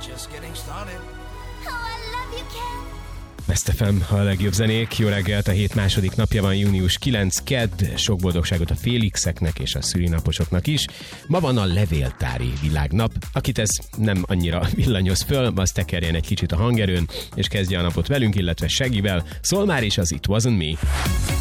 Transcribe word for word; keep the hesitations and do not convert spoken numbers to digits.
just getting started. Oh, I love you, Ken. Best ef em, a legjobb zenék. Jó reggelt, a hét második napja van, június kilencedike, kedd. Sok boldogságot a Félixeknek és a szülinaposoknak is. Ma van a levéltári világnap. Akit ez nem annyira villanyoz föl, az tekerjen egy kicsit a hangerőn, és kezdje a napot velünk, illetve Shaggyvel. Szól már is az It Wasn't Me.